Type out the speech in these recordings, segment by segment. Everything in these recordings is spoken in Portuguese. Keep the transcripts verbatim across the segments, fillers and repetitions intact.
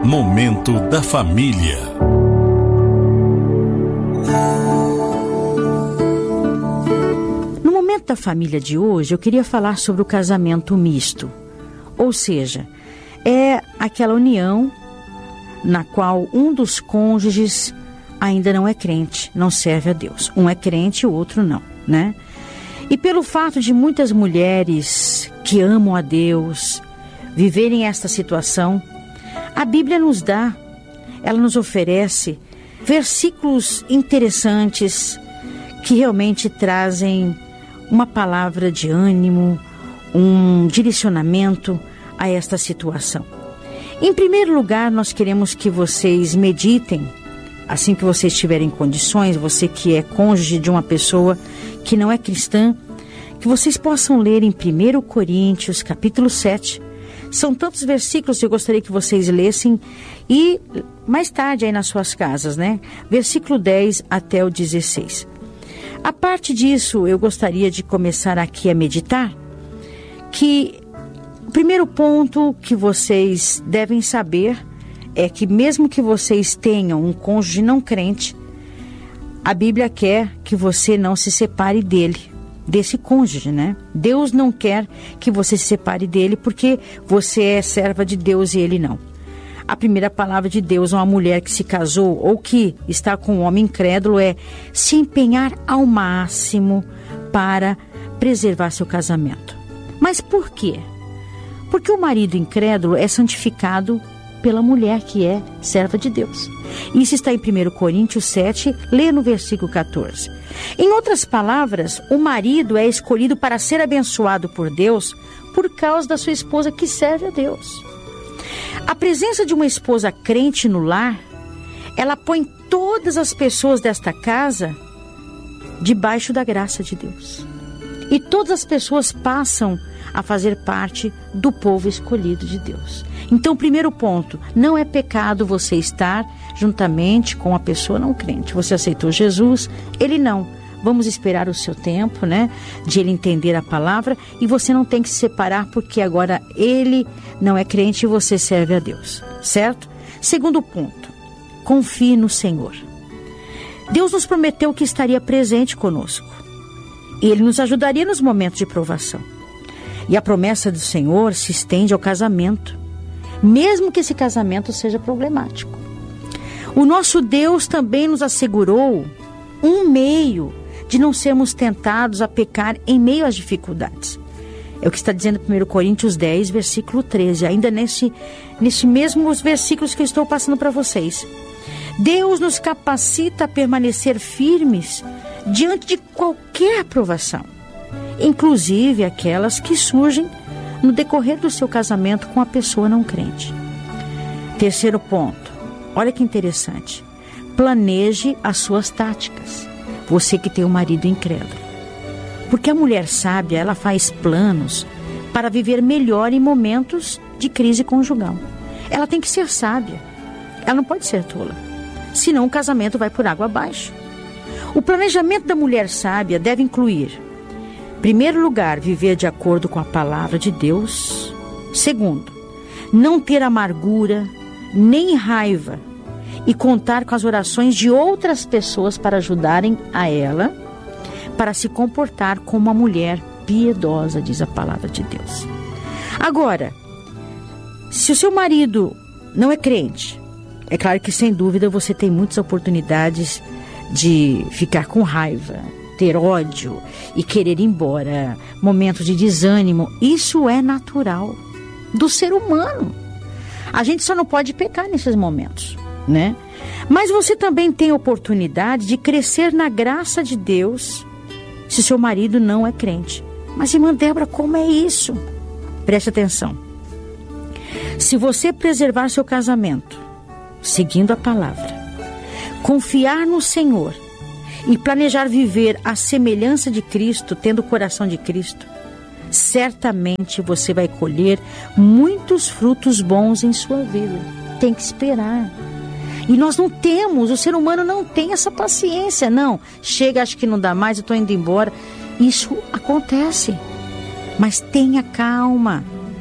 Momento da Família. No Momento da Família de hoje, eu queria falar sobre o casamento misto. Ou seja, é aquela união na qual um dos cônjuges ainda não é crente, não serve a Deus. Um é crente e o outro não, né? E pelo fato de muitas mulheres que amam a Deus viverem esta situação, a Bíblia nos dá, ela nos oferece versículos interessantes que realmente trazem uma palavra de ânimo, um direcionamento a esta situação. Em primeiro lugar, nós queremos que vocês meditem, assim que vocês tiverem condições, você que é cônjuge de uma pessoa que não é cristã, que vocês possam ler em primeiro Coríntios, capítulo sete. São tantos versículos que eu gostaria que vocês lessem e mais tarde aí nas suas casas, né? Versículo dez até o dezesseis. A parte disso, eu gostaria de começar aqui a meditar que o primeiro ponto que vocês devem saber é que mesmo que vocês tenham um cônjuge não crente, a Bíblia quer que você não se separe dele, desse cônjuge, né? Deus não quer que você se separe dele porque você é serva de Deus e ele não. A primeira palavra de Deus a uma mulher que se casou ou que está com um homem incrédulo é se empenhar ao máximo para preservar seu casamento. Mas por quê? Porque o marido incrédulo é santificado pela mulher que é serva de Deus. Isso está em primeiro Coríntios sete, lê no versículo catorze. Em outras palavras, o marido é escolhido para ser abençoado por Deus por causa da sua esposa que serve a Deus. A presença de uma esposa crente no lar, ela põe todas as pessoas desta casa debaixo da graça de Deus. E todas as pessoas passam a fazer parte do povo escolhido de Deus. Então, primeiro ponto, não é pecado você estar juntamente com a pessoa não crente. Você aceitou Jesus, ele não. Vamos esperar o seu tempo, né, de ele entender a palavra, e você não tem que se separar porque agora ele não é crente e você serve a Deus, certo? Segundo ponto, confie no Senhor. Deus nos prometeu que estaria presente conosco. Ele nos ajudaria nos momentos de provação. E a promessa do Senhor se estende ao casamento, mesmo que esse casamento seja problemático. O nosso Deus também nos assegurou um meio de não sermos tentados a pecar em meio às dificuldades. É o que está dizendo primeiro Coríntios dez, versículo treze, ainda nesse, nesse mesmos versículos que eu estou passando para vocês. Deus nos capacita a permanecer firmes diante de qualquer provação, inclusive aquelas que surgem no decorrer do seu casamento com a pessoa não crente. Terceiro ponto, olha que interessante, planeje as suas táticas, você que tem um marido incrédulo. Porque a mulher sábia, ela faz planos para viver melhor em momentos de crise conjugal. Ela tem que ser sábia, ela não pode ser tola, senão o casamento vai por água abaixo. O planejamento da mulher sábia deve incluir, em primeiro lugar, viver de acordo com a palavra de Deus. Segundo, não ter amargura nem raiva e contar com as orações de outras pessoas para ajudarem a ela, para se comportar como uma mulher piedosa, diz a palavra de Deus. Agora, se o seu marido não é crente, é claro que sem dúvida você tem muitas oportunidades de ficar com raiva, ter ódio e querer ir embora, momentos de desânimo. Isso é natural do ser humano. A gente só não pode pecar nesses momentos, né? Mas você também tem oportunidade de crescer na graça de Deus se seu marido não é crente. Mas, irmã Débora, como é isso? Preste atenção. Se você preservar seu casamento, seguindo a palavra, confiar no Senhor e planejar viver à semelhança de Cristo, tendo o coração de Cristo, certamente você vai colher muitos frutos bons em sua vida. Tem que esperar. E nós não temos, o ser humano não tem essa paciência, não. Chega, acho que não dá mais, eu estou indo embora. Isso acontece. Mas tenha calma.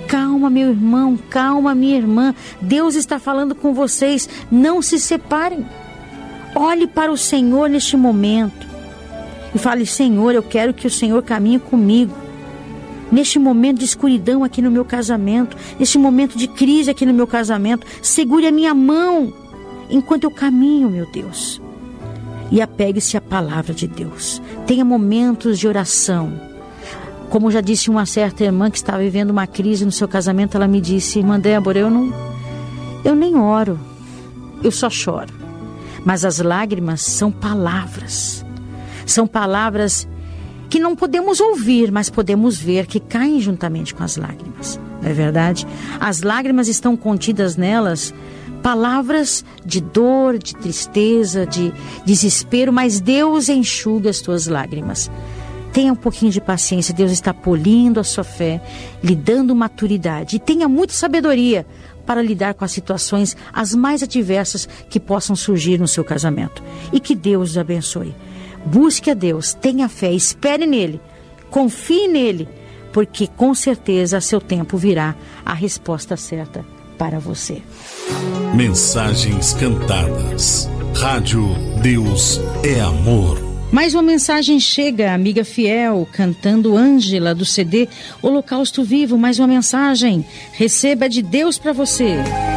Calma, meu irmão, calma, minha irmã. Deus está falando com vocês. Não se separem. Olhe para o Senhor neste momento e fale: Senhor, eu quero que o Senhor caminhe comigo. Neste momento de escuridão aqui no meu casamento, neste momento de crise aqui no meu casamento, segure a minha mão enquanto eu caminho, meu Deus. E apegue-se à palavra de Deus. Tenha momentos de oração. Como já disse uma certa irmã que estava vivendo uma crise no seu casamento, ela me disse: irmã Débora, eu não, eu nem oro, eu só choro. Mas as lágrimas são palavras. São palavras que não podemos ouvir, mas podemos ver que caem juntamente com as lágrimas. Não é verdade? As lágrimas estão contidas nelas palavras de dor, de tristeza, de desespero, mas Deus enxuga as tuas lágrimas. Tenha um pouquinho de paciência, Deus está polindo a sua fé, lhe dando maturidade. E tenha muita sabedoria para lidar com as situações as mais adversas que possam surgir no seu casamento. E que Deus os abençoe. Busque a Deus, tenha fé, espere nele, confie nele, porque com certeza a seu tempo virá a resposta certa para você. Mensagens cantadas. Rádio Deus é Amor. Mais uma mensagem chega, amiga fiel, cantando Ângela, do C D Holocausto Vivo. Mais uma mensagem. Receba de Deus para você.